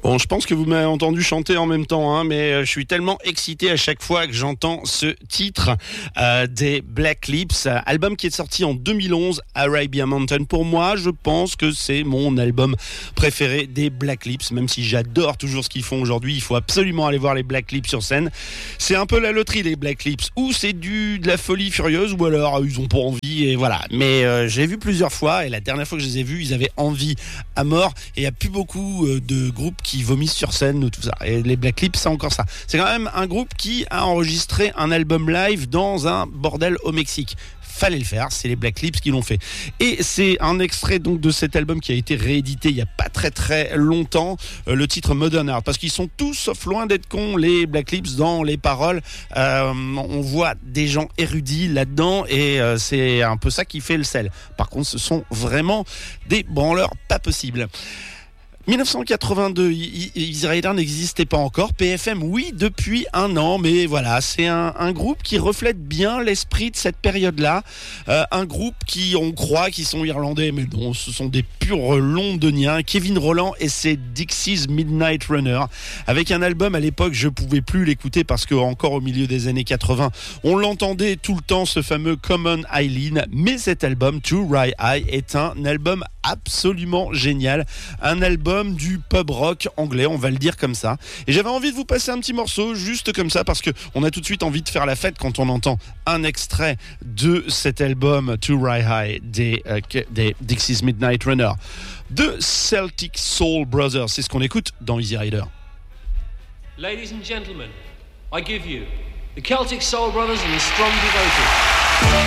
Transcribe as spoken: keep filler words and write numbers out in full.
Bon, je pense que vous m'avez entendu chanter en même temps, hein, mais je suis tellement excité à chaque fois que j'entends ce titre euh, des Black Lips, album qui est sorti en deux mille onze, Arabian Mountain. Pour moi, je pense que c'est mon album préféré des Black Lips, même si j'adore toujours ce qu'ils font aujourd'hui. Il faut absolument aller voir les Black Lips sur scène. C'est un peu la loterie, les Black Lips, ou c'est du de la folie furieuse, ou alors ils ont pas envie, et voilà. Mais euh, j'ai vu plusieurs fois, et la dernière fois que je les ai vus, ils avaient envie à mort, et il n'y a plus beaucoup euh, de groupes qui vomissent sur scène ou tout ça. Et les Black Lips, c'est encore ça. C'est quand même un groupe qui a enregistré un album live dans un bordel au Mexique. Fallait le faire, c'est les Black Lips qui l'ont fait. Et c'est un extrait donc de cet album qui a été réédité il y a pas très très longtemps, euh, le titre Modern Art, parce qu'ils sont tous, sauf loin d'être cons, les Black Lips dans les paroles. Euh, on voit des gens érudits là-dedans et euh, c'est un peu ça qui fait le sel. Par contre, ce sont vraiment des branleurs pas possibles. dix-neuf cent quatre-vingt-deux, Easy Rider n'existait pas encore. P F M, oui, depuis un an, mais voilà, c'est un, un groupe qui reflète bien l'esprit de cette période-là. Euh, un groupe qui, on croit, qu'ils sont irlandais, mais non, ce sont des purs londoniens. Kevin Rowland et ses Dixie's Midnight Runner, avec un album à l'époque, je pouvais plus l'écouter parce que encore au milieu des années quatre-vingts, on l'entendait tout le temps, ce fameux Common Eileen. Mais cet album, To Rye High, est un album absolument génial, un album du pub rock anglais, on va le dire comme ça. Et j'avais envie de vous passer un petit morceau juste comme ça parce que on a tout de suite envie de faire la fête quand on entend un extrait de cet album To Rye High des, euh, des Dixie's Midnight Runner de Celtic Soul Brothers. C'est ce qu'on écoute dans Easy Rider. Ladies and gentlemen, I give you the Celtic Soul Brothers and the Strong Devoted.